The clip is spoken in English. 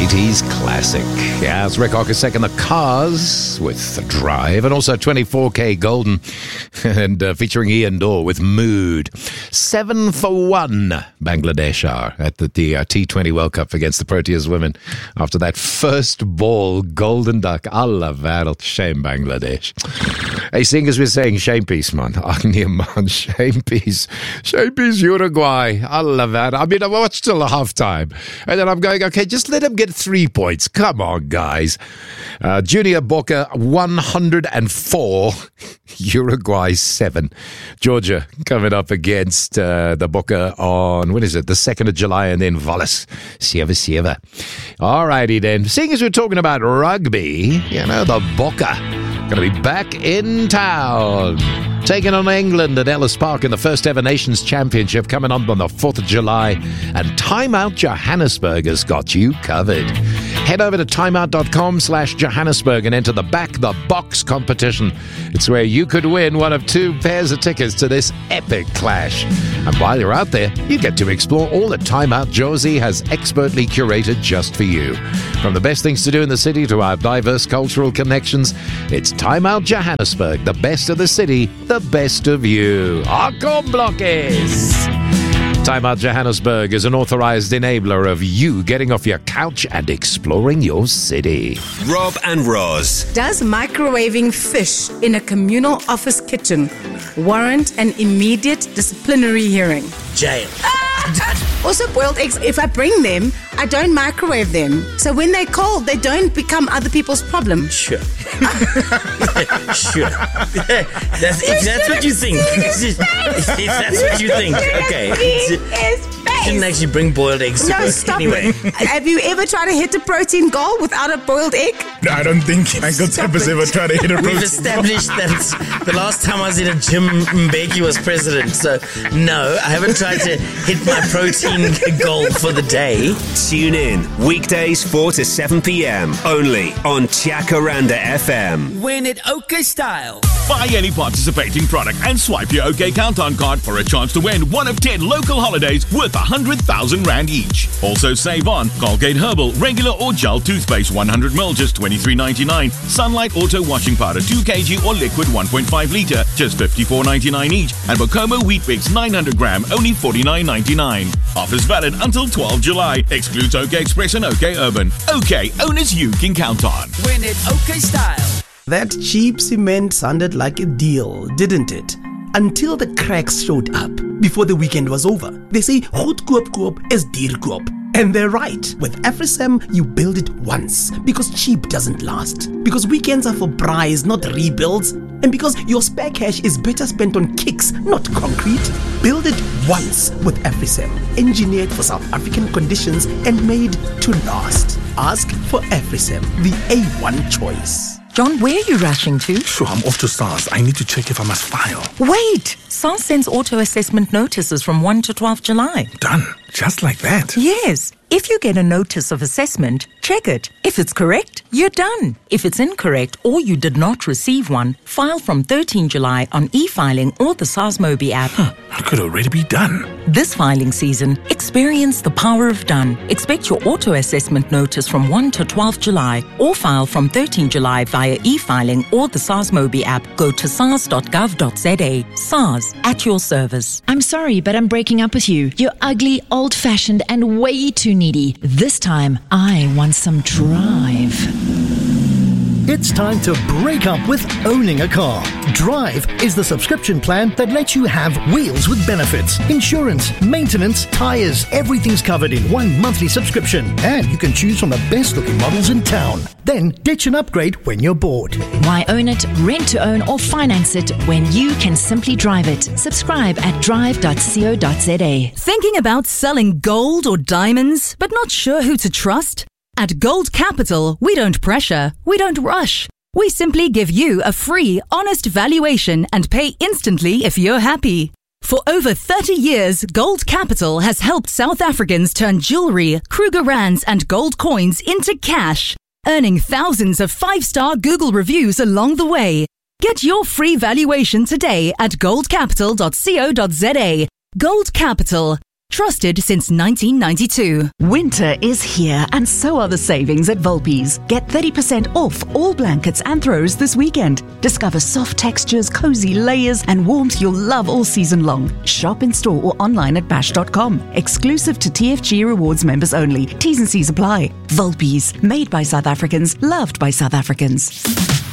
80s classic. Yeah, it's Rick Ocasek and the Cars with Drive, and also 24K Golden, and featuring Ian Dorr with Mood. 7-1 Bangladesh are at the T20 World Cup against the Proteas women after that first ball golden duck. Allah battle. Shame Bangladesh. Hey, singers, we're saying shame piece, man. Agnia, man, shame piece. Shame piece Uruguay. Allah battle. I mean, I watched till the half time, and then I'm going, okay, just let them get 3 points. Come on, guys. Junior Boca 104, Uruguay 7. Georgia coming up against the Boca on, when is it? The 2nd of July, and then Valles, Sieva. All righty then. Seeing as we're talking about rugby, you know, the Boca going to be back in town, taking on England at Ellis Park in the first ever Nations Championship coming on the 4th of July. And Timeout Johannesburg has got you covered. Head over to timeout.com/Johannesburg and enter the Back the Box competition. It's where you could win one of 2 pairs of tickets to this epic clash. And while you're out there, you get to explore all that Timeout Josie has expertly curated just for you. From the best things to do in the city to our diverse cultural connections, it's Timeout Johannesburg, the best of the city, the best of you. Kom Blokkes! Timeout Johannesburg is an authorized enabler of you getting off your couch and exploring your city. Rob and Roz. Does microwaving fish in a communal office kitchen warrant an immediate disciplinary hearing? Jail. Also, boiled eggs, if I bring them, I don't microwave them. So when they're cold, they don't become other people's problem. Sure. Sure. If that's what you think. If that's what you think. Okay. You shouldn't actually bring boiled eggs to No, work stop anyway. it. Have you ever tried to hit a protein goal without a boiled egg? I don't think Michael Tapp has ever tried to hit a We've protein. established that the last time I was in a gym, Mbeki was president. So, no, I haven't tried to hit my protein goal for the day. Tune in weekdays 4 to 7 p.m. only on Jacaranda FM. Win it OK style. Buy any participating product and swipe your OK Countdown card for a chance to win one of 10 local holidays worth 100,000 Rand each. Also save on Colgate Herbal regular or gel toothpaste 100ml just $23.99. Sunlight Auto washing powder 2 kg or liquid 1.5 litre just $54.99 each. And Bocomo Wheat Bix 900 gram only $49.99. Offers valid until 12 July. Excludes OK Express and OK Urban. OK, owners you can count on. Win it OK style. That cheap cement sounded like a deal, didn't it? Until the cracks showed up before the weekend was over. They say, goed koop is duur koop. And they're right. With AfriSam, you build it once. Because cheap doesn't last. Because weekends are for braais, not rebuilds. And because your spare cash is better spent on kicks, not concrete. Build it once with AfriSam. Engineered for South African conditions and made to last. Ask for AfriSam, the A1 choice. John, where are you rushing to? Sure, I'm off to SARS. I need to check if I must file. Wait! SARS sends auto-assessment notices from 1 to 12 July. Done. Just like that. Yes. If you get a notice of assessment, check it. If it's correct, you're done. If it's incorrect or you did not receive one, file from 13 July on e-filing or the SARS Mobi app. I could already be done. This filing season, experience the power of done. Expect your auto-assessment notice from 1 to 12 July or file from 13 July via e-filing or the SARS Mobi app. Go to sars.gov.za. SARS, at your service. I'm sorry, but I'm breaking up with you. You're ugly, old-fashioned, and way too needy. This time, I want some drive. It's time to break up with owning a car. Drive is the subscription plan that lets you have wheels with benefits, insurance, maintenance, tires, everything's covered in one monthly subscription. And you can choose from the best looking models in town. Then ditch and upgrade when you're bored. Why own it, rent to own, or finance it when you can simply drive it? Subscribe at drive.co.za. Thinking about selling gold or diamonds, but not sure who to trust? At Gold Capital, we don't pressure, we don't rush. We simply give you a free, honest valuation and pay instantly if you're happy. For over 30 years, Gold Capital has helped South Africans turn jewelry, Kruger Rands and gold coins into cash, earning thousands of 5-star Google reviews along the way. Get your free valuation today at goldcapital.co.za. Gold Capital. Trusted since 1992. Winter is here, and so are the savings at Volpi's. Get 30% off all blankets and throws this weekend. Discover soft textures, cozy layers, and warmth you'll love all season long. Shop in store or online at bash.com. Exclusive to TFG Rewards members only. T's and C's apply. Volpi's, made by South Africans, loved by South Africans.